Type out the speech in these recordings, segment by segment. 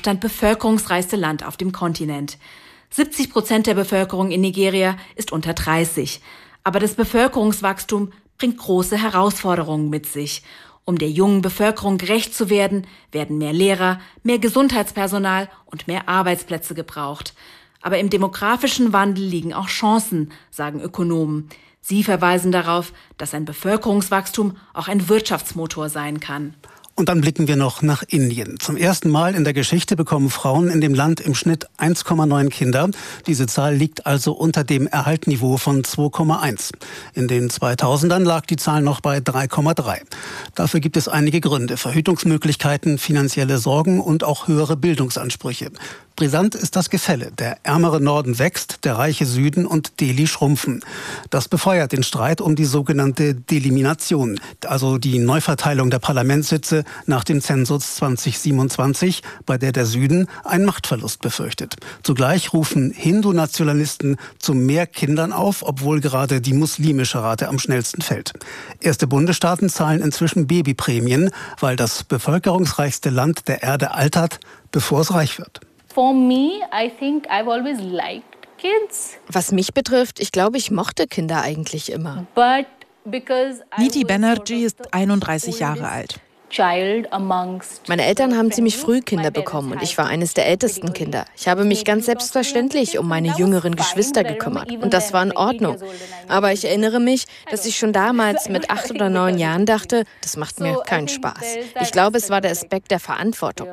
Abstand bevölkerungsreichste Land auf dem Kontinent. 70% der Bevölkerung in Nigeria ist unter 30. Aber das Bevölkerungswachstum bringt große Herausforderungen mit sich. Um der jungen Bevölkerung gerecht zu werden, werden mehr Lehrer, mehr Gesundheitspersonal und mehr Arbeitsplätze gebraucht. Aber im demografischen Wandel liegen auch Chancen, sagen Ökonomen. Sie verweisen darauf, dass ein Bevölkerungswachstum auch ein Wirtschaftsmotor sein kann. Und dann blicken wir noch nach Indien. Zum ersten Mal in der Geschichte bekommen Frauen in dem Land im Schnitt 1,9 Kinder. Diese Zahl liegt also unter dem Erhaltniveau von 2,1. In den 2000ern lag die Zahl noch bei 3,3. Dafür gibt es einige Gründe: Verhütungsmöglichkeiten, finanzielle Sorgen und auch höhere Bildungsansprüche. Brisant ist das Gefälle. Der ärmere Norden wächst, der reiche Süden und Delhi schrumpfen. Das befeuert den Streit um die sogenannte Delimination, also die Neuverteilung der Parlamentssitze nach dem Zensus 2027, bei der der Süden einen Machtverlust befürchtet. Zugleich rufen Hindu-Nationalisten zu mehr Kindern auf, obwohl gerade die muslimische Rate am schnellsten fällt. Erste Bundesstaaten zahlen inzwischen Babyprämien, weil das bevölkerungsreichste Land der Erde altert, bevor es reich wird. For me, I think I've always liked kids. Was mich betrifft, ich glaube, ich mochte Kinder eigentlich immer. But because Niti Banerjee ist 31 Jahre alt. Meine Eltern haben ziemlich früh Kinder bekommen und ich war eines der ältesten Kinder. Ich habe mich ganz selbstverständlich um meine jüngeren Geschwister gekümmert und das war in Ordnung. Aber ich erinnere mich, dass ich schon damals mit 8 oder 9 Jahren dachte, das macht mir keinen Spaß. Ich glaube, es war der Aspekt der Verantwortung.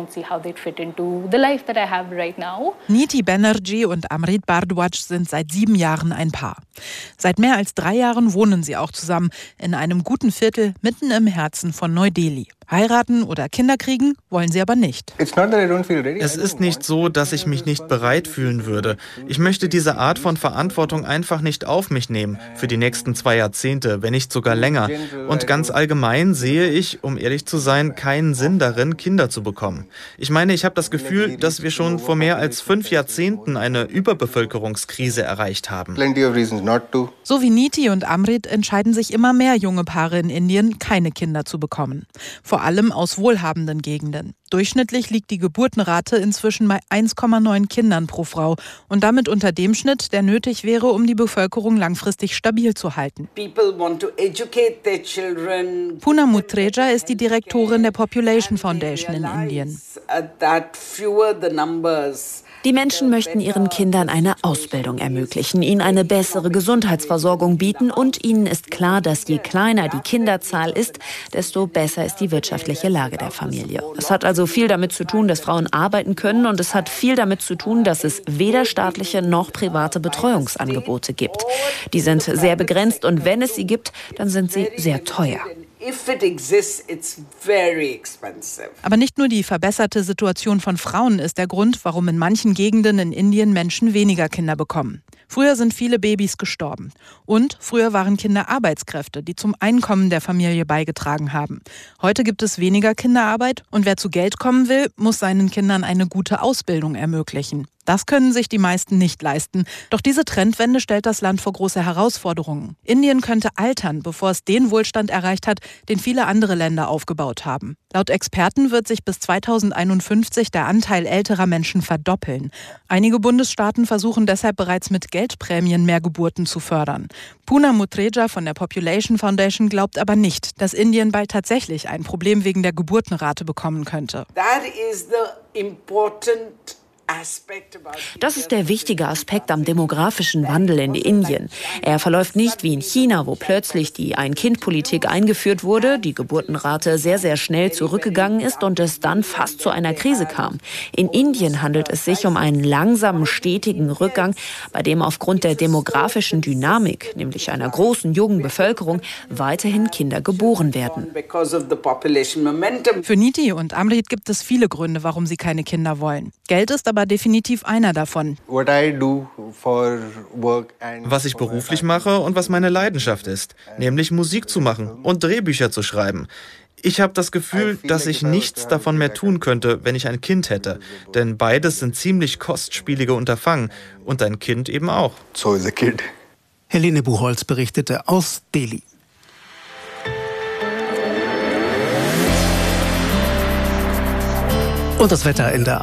Niti Banerjee und Amrit Bhardwaj sind seit 7 Jahren ein Paar. Seit mehr als 3 Jahren wohnen sie auch zusammen in einem guten Viertel mitten im Herzen von Neu-Delhi. Heiraten oder Kinder kriegen wollen sie aber nicht. Es ist nicht so, dass ich mich nicht bereit fühlen würde. Ich möchte diese Art von Verantwortung einfach nicht auf mich nehmen, für die nächsten 2 Jahrzehnte, wenn nicht sogar länger. Und ganz allgemein sehe ich, um ehrlich zu sein, keinen Sinn darin, Kinder zu bekommen. Ich meine, ich habe das Gefühl, dass wir schon vor mehr als 5 Jahrzehnten eine Überbevölkerungskrise erreicht haben. So wie Niti und Amrit entscheiden sich immer mehr junge Paare in Indien, keine Kinder zu bekommen. Vor allem aus wohlhabenden Gegenden. Durchschnittlich liegt die Geburtenrate inzwischen bei 1,9 Kindern pro Frau und damit unter dem Schnitt, der nötig wäre, um die Bevölkerung langfristig stabil zu halten. Poonam Mutreja ist die Direktorin der Population Foundation in Indien. Die Menschen möchten ihren Kindern eine Ausbildung ermöglichen, ihnen eine bessere Gesundheitsversorgung bieten und ihnen ist klar, dass je kleiner die Kinderzahl ist, desto besser ist die wirtschaftliche Lage der Familie. Es hat also viel damit zu tun, dass Frauen arbeiten können und es hat viel damit zu tun, dass es weder staatliche noch private Betreuungsangebote gibt. Die sind sehr begrenzt und wenn es sie gibt, dann sind sie sehr teuer. Aber nicht nur die verbesserte Situation von Frauen ist der Grund, warum in manchen Gegenden in Indien Menschen weniger Kinder bekommen. Früher sind viele Babys gestorben. Und früher waren Kinder Arbeitskräfte, die zum Einkommen der Familie beigetragen haben. Heute gibt es weniger Kinderarbeit und wer zu Geld kommen will, muss seinen Kindern eine gute Ausbildung ermöglichen. Das können sich die meisten nicht leisten. Doch diese Trendwende stellt das Land vor große Herausforderungen. Indien könnte altern, bevor es den Wohlstand erreicht hat, den viele andere Länder aufgebaut haben. Laut Experten wird sich bis 2051 der Anteil älterer Menschen verdoppeln. Einige Bundesstaaten versuchen deshalb bereits mit Geldprämien mehr Geburten zu fördern. Poonam Mutreja von der Population Foundation glaubt aber nicht, dass Indien bald tatsächlich ein Problem wegen der Geburtenrate bekommen könnte. Das ist der wichtige Aspekt am demografischen Wandel in Indien. Er verläuft nicht wie in China, wo plötzlich die Ein-Kind-Politik eingeführt wurde, die Geburtenrate sehr, sehr schnell zurückgegangen ist und es dann fast zu einer Krise kam. In Indien handelt es sich um einen langsamen, stetigen Rückgang, bei dem aufgrund der demografischen Dynamik, nämlich einer großen jungen Bevölkerung, weiterhin Kinder geboren werden. Für Niti und Amrit gibt es viele Gründe, warum sie keine Kinder wollen. Geld ist aber definitiv einer davon. Was ich beruflich mache und was meine Leidenschaft ist, nämlich Musik zu machen und Drehbücher zu schreiben. Ich habe das Gefühl, dass ich nichts davon mehr tun könnte, wenn ich ein Kind hätte. Denn beides sind ziemlich kostspielige Unterfangen und ein Kind eben auch. Helene Buchholz berichtete aus Delhi. Und das Wetter in der